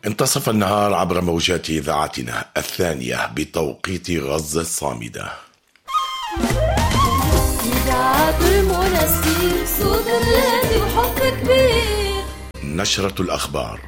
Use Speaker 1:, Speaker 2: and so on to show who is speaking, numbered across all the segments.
Speaker 1: انتصف النهار عبر موجات إذاعتنا الثانية بتوقيت غزة الصامدة.
Speaker 2: إذاعة المنستير صوت الراديو وحب كبير.
Speaker 1: نشرة الأخبار.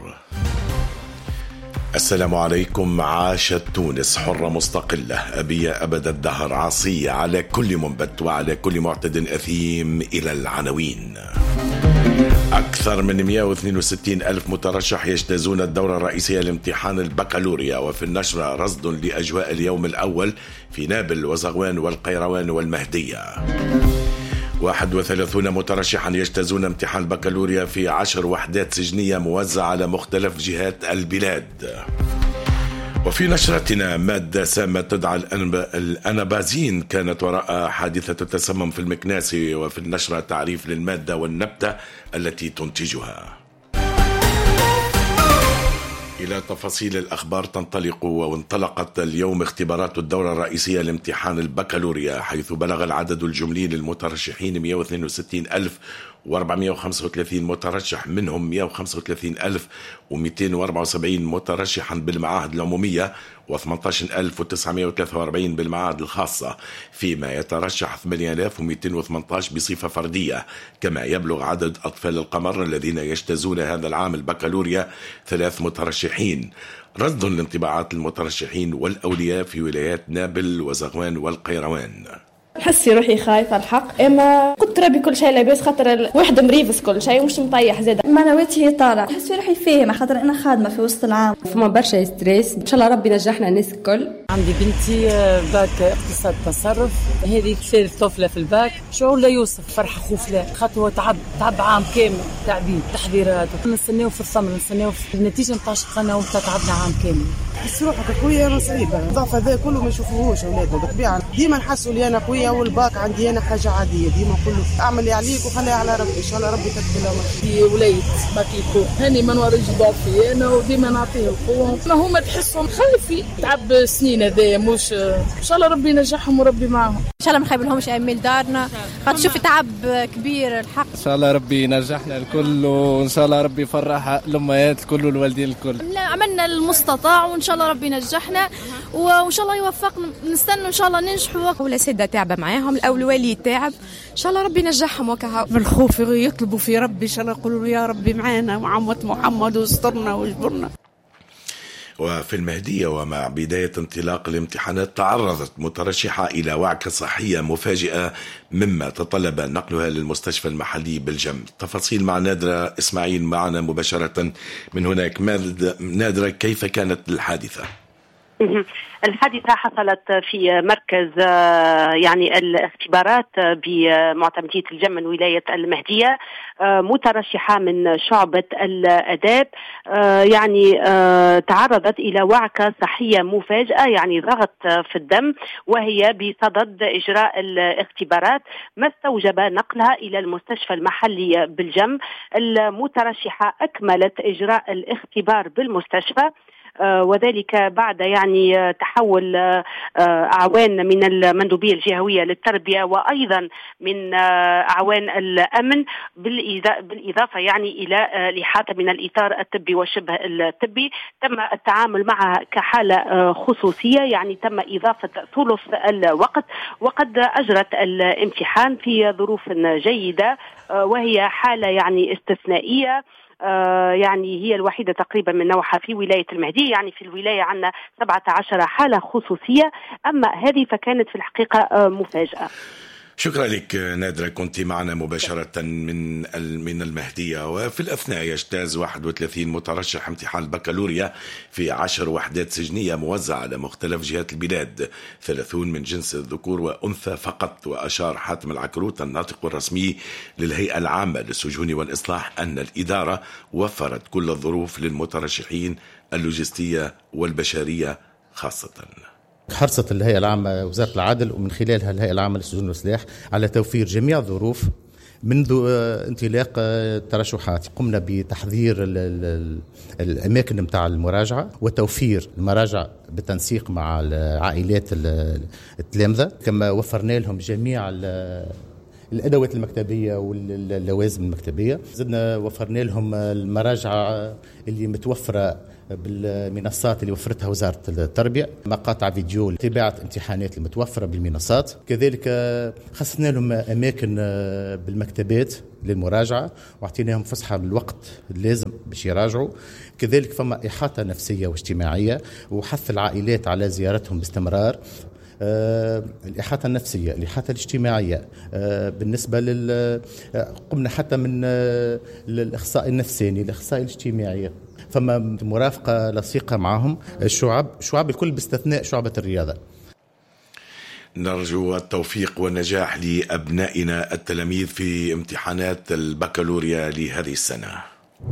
Speaker 1: السلام عليكم. عاشت تونس حرة مستقلة أبية أبد الدهر، عصية على كل منبت وعلى كل معتد أثيم. إلى العناوين. أكثر من 162 ألف مترشح يجتازون الدورة الرئيسية لامتحان البكالوريا. وفي النشرة رصد لأجواء اليوم الأول في نابل وزغوان والقيروان والمهدية. 31 مترشحا يجتازون امتحان البكالوريا في 10 وحدات سجنية موزعة على مختلف جهات البلاد. وفي نشرتنا مادة سامة تدعى الأنابازين كانت وراء حادثة التسمم في المكناسي. وفي النشرة تعريف للمادة والنبتة التي تنتجها. إلى تفاصيل الأخبار تنطلق. وانطلقت اليوم اختبارات الدورة الرئيسية لامتحان البكالوريا، حيث بلغ العدد الجملي للمترشحين 162,435 مترشح، منهم 135,274 مترشحا بالمعاهد العمومية و18,943 بالمعاهد الخاصة، فيما يترشح 8,218 بصفة فردية. كما يبلغ عدد أطفال القمر الذين يجتازون هذا العام البكالوريا 3 مترشحين. رصد لانطباعات المترشحين والأولياء في ولايات نابل وزغوان والقيروان.
Speaker 3: حسي روحي خايفة الحق، اما قلت ربي كل شيء لاباس، خاطر الواحد مريفس كل شيء ومش مطيح زاده.
Speaker 4: معنوياتي هي طالعة، حسي روحي فاهمة خاطر انا خادمة في وسط العام،
Speaker 5: فما برشا ستريس. ان شاء الله ربي نجحنا الناس الكل.
Speaker 6: عندي بنتي باك اقتصاد تصرف، هذه ثالث طفلة في الباك. شعور لا يوصف، فرحة خوف لا، خاطر تعب عام كامل، تعبين تحضيرات، نستناو في الصمر، نستناو في النتيجة نتاع شقنا وتعبنا عام كامل.
Speaker 7: حس روحك قوية مصيبة، الضعف هذا كله ما يشوفوهوش أولادنا بالطبيعة. ديما نحسوا لي أنا قوية والباك عندي أنا حاجة عادية. ديما كله أعمل اللي عليك وخليها على ربي، إن شاء الله ربي تكفلها.
Speaker 8: في ولاية باك يكون هاني ما نوريش ضعفي أنا، وديما نعطيه القوة. ما هما تحسهم خايفين، تعب سنين هذايا، مش إن شاء الله ربي ينجحهم وربي معهم.
Speaker 9: إن شاء الله ما نخيب لهمش أمل دارنا، خاطر شوفي تعب كبير الحق.
Speaker 10: إن شاء الله ربي ينجحنا الكل، وإن شاء الله ربي يفرح الأمهات الكل والوالدين الكل.
Speaker 9: عملنا المستطاع وإن شاء الله ربي ينجحنا، وإن شاء الله يوفقنا. نستنى إن شاء الله ننجحوا.
Speaker 5: ولا سيدة تعبة معاهم، الأول والي تعب، إن شاء الله ربي ينجحهم. وكها
Speaker 11: بالخوف يطلبوا في ربي، إن شاء الله يقولوا يا ربي معانا وعمة محمد واسترنا واجبرنا.
Speaker 1: وفي المهدية ومع بداية انطلاق الامتحانات تعرضت مترشحة إلى وعكة صحية مفاجئة، مما تطلب نقلها للمستشفى المحلي بالجم. تفاصيل مع نادرة إسماعيل معنا مباشرة من هناك. نادرة، كيف كانت الحادثة؟
Speaker 12: الحادثة حصلت في مركز يعني الاختبارات بمعتمدية الجم من ولاية المهدية. مترشحة من شعبة الآداب يعني تعرضت إلى وعكة صحية مفاجئة، يعني ضغط في الدم، وهي بصدد إجراء الاختبارات، ما استوجب نقلها إلى المستشفى المحلي بالجم. المترشحة أكملت إجراء الاختبار بالمستشفى، وذلك بعد يعني تحول أعوان من المندوبية الجهوية للتربية وأيضا من أعوان الأمن، بالإضافة يعني إلى الإحاطة من الإطار الطبي والشبه الطبي. تم التعامل معها كحالة خصوصية، يعني تم إضافة ثلث الوقت، وقد أجرت الامتحان في ظروف جيدة، وهي حالة يعني استثنائية، يعني هي الوحيدة تقريبا من نوعها في ولاية المهدي. يعني في الولاية عندنا 17 حالة خصوصية، أما هذه فكانت في الحقيقة مفاجأة.
Speaker 1: شكرا لك نادرة، كنت معنا مباشرة من المهدية. وفي الأثناء يجتاز 31 مترشح امتحان البكالوريا في 10 وحدات سجنية موزعة على مختلف جهات البلاد، 30 من جنس الذكور وأنثى فقط. وأشار حاتم العكروت الناطق الرسمي للهيئة العامة للسجون والإصلاح أن الإدارة وفرت كل الظروف للمترشحين اللوجستية والبشرية خاصة.
Speaker 13: حرصت الهيئة العامة وزارة العدل ومن خلالها الهيئة العامة للسجون والسلاح على توفير جميع الظروف منذ انطلاق الترشحات. قمنا بتحضير الأماكن متاع المراجعة وتوفير المراجع بالتنسيق مع عائلات التلامذة، كما وفرنا لهم جميع الأدوات المكتبية واللوازم المكتبية. زدنا وفرنا لهم المراجع اللي متوفرة بالمنصات اللي وفرتها وزارة التربية، مقاطع فيديو لتابعة امتحانات المتوفرة بالمنصات. كذلك خصصنا لهم أماكن بالمكتبات للمراجعة واعطيناهم فسحة بالوقت اللازم باش يراجعوا. كذلك فما إحاطة نفسية واجتماعية وحث العائلات على زيارتهم باستمرار. الإحاطة النفسية، الإحاطة الاجتماعية، بالنسبة قمنا حتى من الإخصائي النفساني، الإخصائي الاجتماعي، فما مرافقة لصيقة معهم شعب الكل باستثناء شعبة الرياضة.
Speaker 1: نرجو التوفيق والنجاح لأبنائنا التلاميذ في امتحانات البكالوريا لهذه السنة.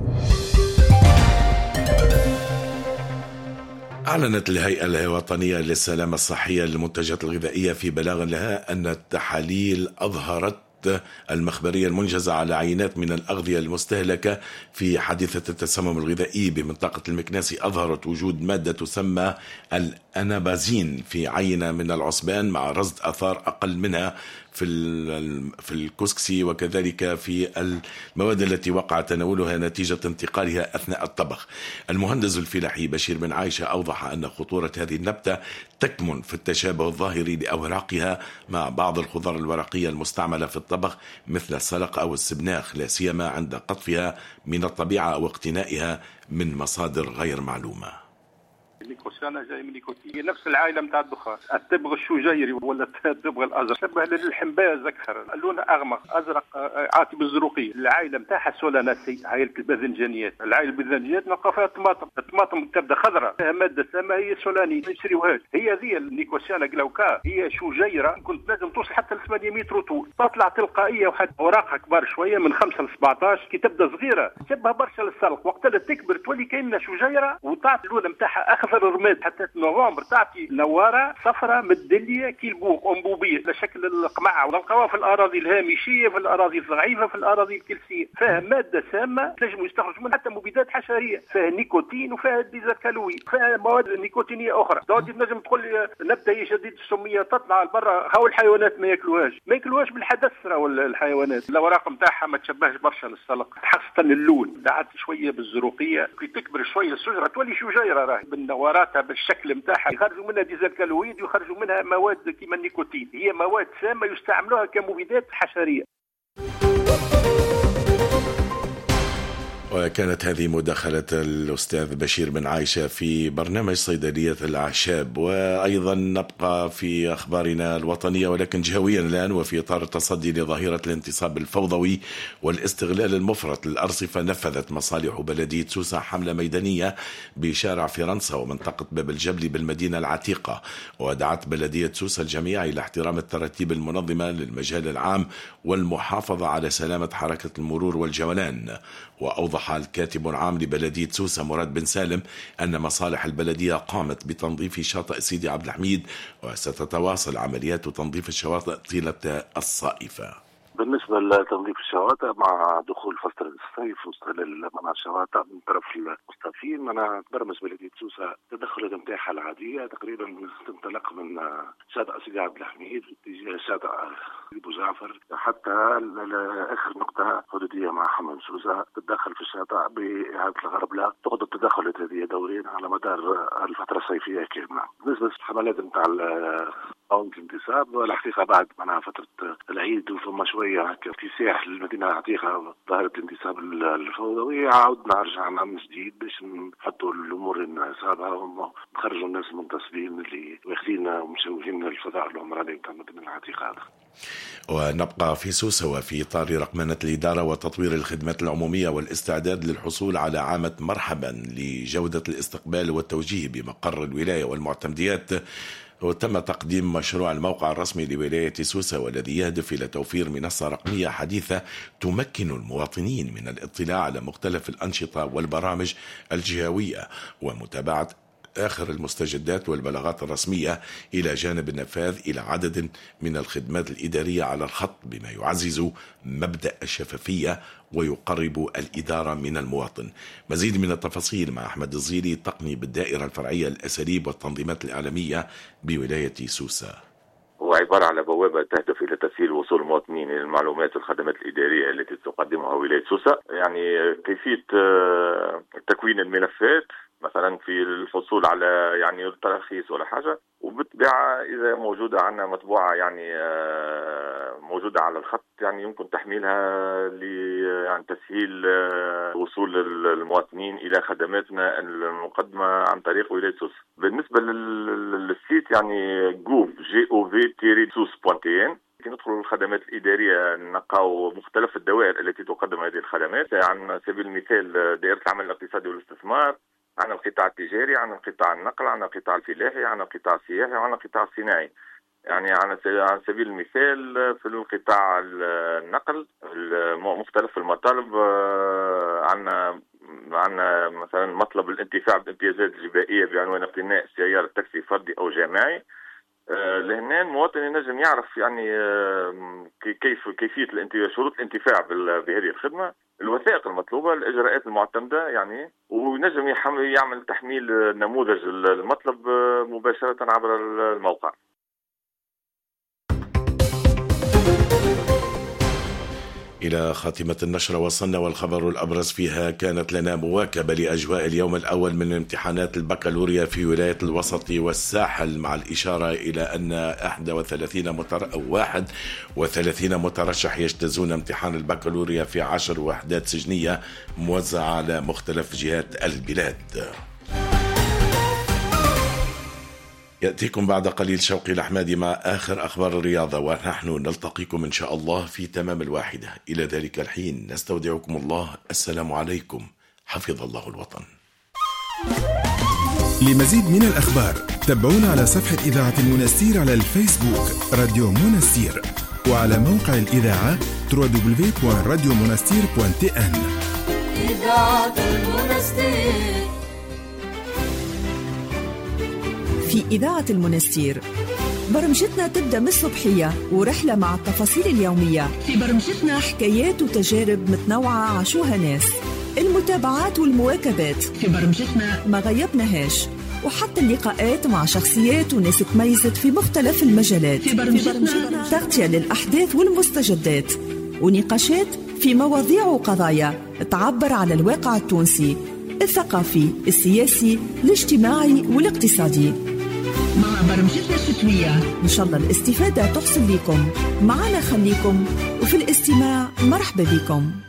Speaker 1: أعلنت الهيئة الوطنية للسلامة الصحية للمنتجات الغذائية في بلاغ لها أن التحاليل أظهرت المخبرية المنجزة على عينات من الأغذية المستهلكة في حادثة التسمم الغذائي بمنطقة المكناسي أظهرت وجود مادة تسمى الأنابازين في عينة من العصبان مع رصد آثار أقل منها في الكسكسي وكذلك في المواد التي وقع تناولها نتيجة انتقالها أثناء الطبخ. المهندس الفلاحي بشير بن عايشة أوضح أن خطورة هذه النبتة تكمن في التشابه الظاهري لأوراقها مع بعض الخضار الورقية المستعملة في الطبخ مثل السلق أو السبناخ، لا سيما عند قطفها من الطبيعة أو اقتنائها من مصادر غير معلومة.
Speaker 14: النيكوتين جاي من النيكوتين، نفس العائله نتاع الدخان، التبغ الشجيري ولا التبغ الازرق شبه للحنباز اكثر، اللون اغمق ازرق عاطي بالزروقيه، العائله نتاعها سولاناسي، عائله الباذنجانيات، العائله الباذنجانيات نلقى فيها الطماطم تبدا خضراء فيها ماده سامه هي سولاني ما يشريوهاش، هي ذي النيكوتين جلوكا هي شجيره ممكن لازم توصل حتى ل 8 متر طول، تطلع تلقائيه وحتى اوراقها كبار شويه من 5 ل 17 كي تبدا صغيره تشبه برشا للسلق، وقت اللي تكبر تولي كأنها شجيره وتعطي اللون نتاعها اخضر رماد حتى نوفمبر تعطي نواره صفراء مدليه كي البوق انبوبيه على شكل القمع، ونلقاوها في الاراضي الهامشيه في الاراضي الضعيفه في الاراضي الكلسيه، فيها ماده سامه تنجم يستخرج منها حتى مبيدات حشريه، فيها نيكوتين وفيها ديزاكالويد، فيها مواد نيكوتينيه اخرى. دلوقتي تنجم تقول لي نبدا هي شديد السميه تطلع لبرا، هاو الحيوانات ما ياكلوهاش بالحدث، ولا الحيوانات الاوراق نتاعها ما تشبهش برشا للسلق، خاصه اللون دعت شويه بالزروقيه، كي تكبر شويه الشجره تولي شجيره راهي بالنواراتها بالشكل نتاعها، يخرجوا منها ديزالكالويد ويخرجوا منها مواد كيما النيكوتين، هي مواد سامه يستعملوها كمبيدات حشريه.
Speaker 1: وكانت هذه مداخلة الأستاذ بشير بن عايشة في برنامج صيدلية الأعشاب. وأيضا نبقى في أخبارنا الوطنية ولكن جهويا الآن، وفي إطار التصدي لظاهرة الانتصاب الفوضوي والاستغلال المفرط للأرصفة، نفذت مصالح بلدية سوسة حملة ميدانية بشارع فرنسا ومنطقة باب الجبل بالمدينة العتيقة، ودعت بلدية سوسة الجميع إلى احترام التراتيب المنظمة للمجال العام والمحافظة على سلامة حركة المرور والجولان. وأوضح الكاتب العام لبلدية سوسة مراد بن سالم أن مصالح البلدية قامت بتنظيف شاطئ سيدي عبد الحميد، وستتواصل عمليات تنظيف الشواطئ طيلة الصائفة.
Speaker 15: بالنسبة لتنظيف الشواطئ مع دخول فصل الصيف واستغلال منع الشواطئ من طرف المستضيفين، أنا برمج بلدية سوسة تدخلت نتاعها العادية تقريبا تنطلق من شاطئ سيدي عبد الحميد باتجاه شاطئ أبو جعفر حتى آخر نقطة حدودية مع حمام سوسة، تتدخل في الشاطئ بإعادة الغربلة. تقعد التدخلات هذه دورين على مدار الفترة الصيفية كاملة. بالنسبة للحملات نتاع قوم الانتصاب، الحقيقة بعد منها فترة العيد وثم شوية اكتساح للمدينة العتيقة ظاهرة الانتصاب الفوضوي، عاودنا رجعنا من جديد باش نحطوا الأمور نسابها ونخرجوا الناس المنتصبين اللي واخدين ومشوهين الفضاء العمراني بتاع المدينة العتيقة.
Speaker 1: ونبقى في سوسة وفي إطار رقمنة الإدارة وتطوير الخدمات العمومية والاستعداد للحصول على عامة مرحبا لجودة الاستقبال والتوجيه بمقر الولاية والمعتمديات. وتم تقديم مشروع الموقع الرسمي لولاية سوسة، والذي يهدف إلى توفير منصة رقمية حديثة تمكن المواطنين من الاطلاع على مختلف الأنشطة والبرامج الجهوية ومتابعة آخر المستجدات والبلاغات الرسمية، إلى جانب النفاذ إلى عدد من الخدمات الإدارية على الخط، بما يعزز مبدأ الشفافية ويقرب الإدارة من المواطن. مزيد من التفاصيل مع أحمد الزيري، تقني بالدائرة الفرعية للأساليب والتنظيمات الإعلامية بولاية سوسة.
Speaker 16: هو عبارة على بوابة تهدف إلى تسهيل وصول المواطنين إلى المعلومات والخدمات الإدارية التي تقدمها ولاية سوسة. يعني كيفية تكوين الملفات مثلا في الحصول على يعني التراخيص ولا حاجة، وبالطبيعة إذا موجودة عنا مطبوعة يعني موجودة على الخط يعني يمكن تحميلها يعني تسهيل وصول المواطنين إلى خدماتنا المقدمة عن طريق ولاية سوسة. بالنسبة للسيت يعني gov-sos.tn ندخل الخدمات الإدارية نلقاو مختلف الدوائر التي تقدم هذه الخدمات. عن سبيل المثال دائرة العمل الاقتصادي والاستثمار، عن القطاع التجاري، عن القطاع النقل، عن القطاع الفلاحي، عن القطاع السياحي، وعن القطاع الصناعي. يعني عن سبيل المثال في القطاع النقل مختلف المطالب، عندنا مثلا مطلب الانتفاع بالامتيازات الجبائية بعنوان اقتناء سيارة تاكسي فردي أو جماعي. لهنا المواطن ينجم يعرف يعني كيفية شروط الانتفاع بهذه الخدمة، الوثائق المطلوبة، الإجراءات المعتمدة يعني، وينجم يعمل تحميل نموذج المطلب مباشرة عبر الموقع.
Speaker 1: إلى خاتمة النشرة وصلنا، والخبر الأبرز فيها كانت لنا مواكبة لأجواء اليوم الأول من امتحانات البكالوريا في ولاية الوسط والساحل، مع الإشارة إلى أن 31 مترشح يجتازون امتحان البكالوريا في 10 وحدات سجنية موزعة على مختلف جهات البلاد. يأتيكم بعد قليل شوقي الأحمدي مع آخر أخبار الرياضة، ونحن نلتقيكم إن شاء الله في تمام 1. إلى ذلك الحين نستودعكم الله. السلام عليكم، حفظ الله الوطن.
Speaker 17: لمزيد من الأخبار تابعونا على صفحة إذاعة المنستير على الفيسبوك راديو منستير، وعلى موقع الإذاعة www.radiomonastir.tn.
Speaker 2: إذاعة المنستير.
Speaker 18: في إذاعة المنستير برمجتنا تبدأ من الصبحية ورحلة مع التفاصيل اليومية. في برمجتنا حكايات وتجارب متنوعة عاشوها ناس، المتابعات والمواكبات في برمجتنا ما غيبناهاش، وحتى اللقاءات مع شخصيات وناس تميزت في مختلف المجالات. في برمجتنا تغطية للأحداث والمستجدات، ونقاشات في مواضيع وقضايا تعبر على الواقع التونسي الثقافي، السياسي، الاجتماعي والاقتصادي. مع برمجتنا الشتوية إن شاء الله الاستفادة تحصل لكم. معنا خليكم، وفي الاستماع مرحبا بكم.